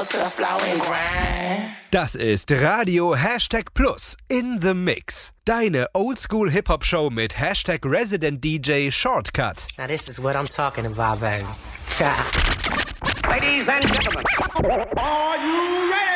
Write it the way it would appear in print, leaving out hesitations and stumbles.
tough flow and grind. Das ist Radio #Plus in the Mix. Deine Oldschool-Hip-Hop-Show mit #ResidentDJ Shortcut. Now this is what I'm talking about, baby. Ladies and gentlemen, are you ready?